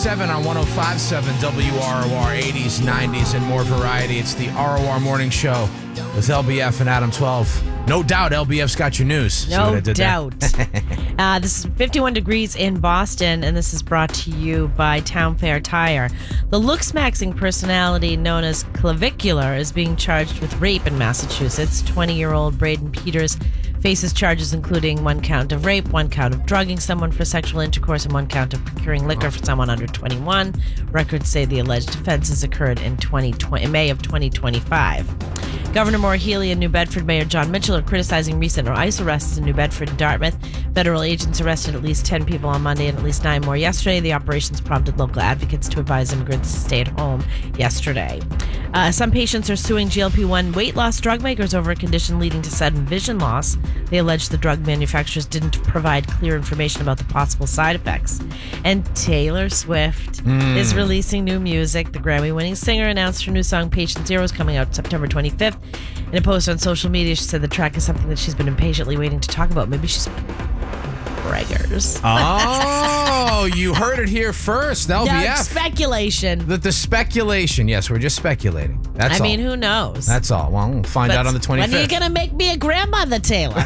7 on 105.7 WROR, 80s, 90s, and more variety. It's the ROR Morning Show with LBF and Adam 12. No doubt LBF's got your news. No doubt. This is 51 degrees in Boston, and this is brought to you by Town Fair Tire. The looks-maxing personality known as Clavicular is being charged with rape in Massachusetts. 20-year-old Braden Peters faces charges including 1 count of rape, 1 count of drugging someone for sexual intercourse, and 1 count of procuring liquor for someone under 21. Records say the alleged offenses occurred in May of 2025. Governor Maura Healey and New Bedford Mayor John Mitchell are criticizing recent ICE arrests in New Bedford and Dartmouth. Federal agents arrested at least 10 people on Monday and at least 9 more yesterday. The operations prompted local advocates to advise immigrants to stay at home yesterday. Some patients are suing GLP-1 weight loss drug makers over a condition leading to sudden vision loss. They allege the drug manufacturers didn't provide clear information about the possible side effects. And Taylor Swift is releasing new music. The Grammy-winning singer announced her new song, Patient Zero, is coming out September 25th. In a post on social media, she said the track is something that she's been impatiently waiting to talk about. Maybe she's braggers. Oh, you heard it here first. LBF. No, speculation. The speculation. Yes, we're just speculating. That's all. I mean, who knows? That's all. Well, we'll find out on the 25th. When are you going to make me a grandmother, Taylor?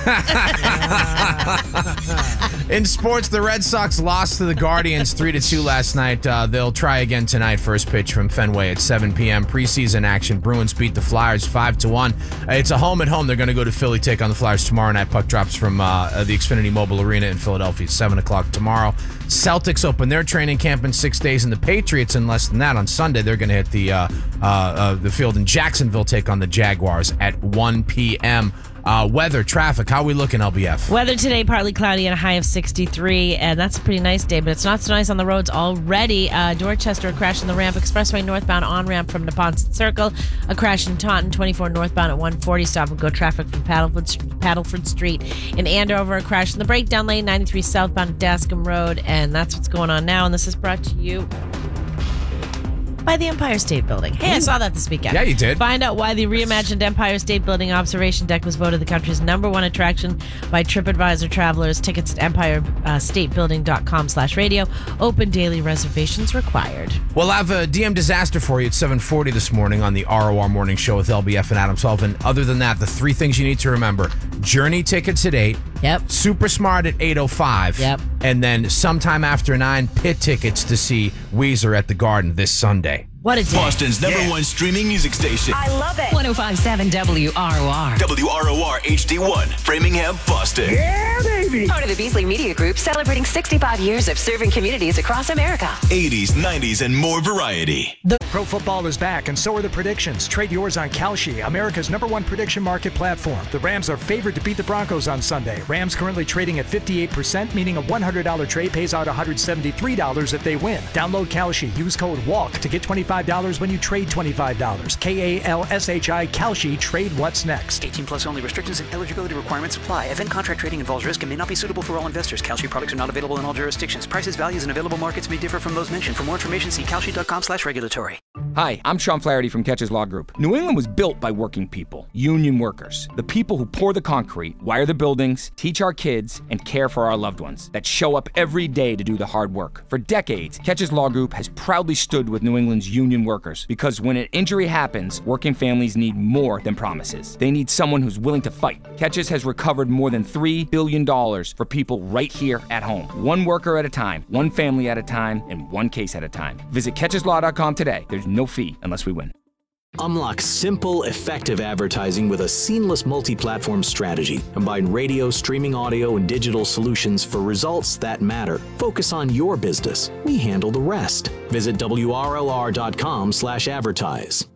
In sports, the Red Sox lost to the Guardians 3-2 last night. They'll try again tonight. First pitch from Fenway at 7 p.m. Preseason action. Bruins beat the Flyers 5-1. It's a home and home. They're going to go to Philly, take on the Flyers tomorrow night. Puck drops from the Xfinity Mobile Arena in Philadelphia, 7 o'clock tomorrow. Celtics open their training camp in 6 days, and the Patriots in less than that on Sunday. They're going to hit the field in Jacksonville, take on the Jaguars at 1 p.m. Weather, traffic, how are we looking, LBF? Weather today, partly cloudy and a high of 63, and that's a pretty nice day, but it's not so nice on the roads already. Dorchester, a crash in the ramp, expressway northbound on-ramp from Neponset Circle, a crash in Taunton, 24 northbound at 140, stop and go traffic from Paddleford Street. In Andover, a crash in the breakdown lane, 93 southbound at Dascombe Road, and that's what's going on now, and this is brought to you by the Empire State Building. Hey, I saw that this weekend. Yeah, you did. Find out why the reimagined Empire State Building observation deck was voted the country's #1 attraction by TripAdvisor travelers. Tickets at empirestatebuilding.com/radio. Open daily, reservations required. We'll have a DM disaster for you at 7:40 this morning on the ROR Morning Show with LBF and Adam 12. And other than that, the 3 things you need to remember. Journey tickets at 8. Yep. Super Smart at 8:05. Yep. And then sometime after 9, Pit tickets to see Weezer at the Garden this Sunday. What a day. Boston's #1 streaming music station. I love it. 105.7 WROR. WROR HD1, Framingham, Boston. Yeah, baby. Part of the Beasley Media Group, celebrating 65 years of serving communities across America. 80s, 90s, and more variety. Pro football is back, and so are the predictions. Trade yours on Kalshi, America's #1 prediction market platform. The Rams are favored to beat the Broncos on Sunday. Rams currently trading at 58%, meaning a $100 trade pays out $173 if they win. Download Kalshi. Use code WALK to get $25 when you trade $25. KALSHI, Kalshi. Trade what's next. 18 plus only. Restrictions and eligibility requirements apply. Event contract trading involves risk and may not be suitable for all investors. Kalshi products are not available in all jurisdictions. Prices, values, and available markets may differ from those mentioned. For more information, see kalshi.com/regulatory. Hi, I'm Sean Flaherty from Catches Law Group. New England was built by working people, union workers, the people who pour the concrete, wire the buildings, teach our kids, and care for our loved ones, that show up every day to do the hard work. For decades, Catches Law Group has proudly stood with New England's union workers, because when an injury happens, working families need more than promises. They need someone who's willing to fight. Catches has recovered more than $3 billion for people right here at home. One worker at a time, one family at a time, and one case at a time. Visit catcheslaw.com today. There's no fee unless we win. Unlock simple, effective advertising with a seamless multi-platform strategy. Combine radio, streaming audio, and digital solutions for results that matter. Focus on your business. We handle the rest. Visit WROR.com/advertise.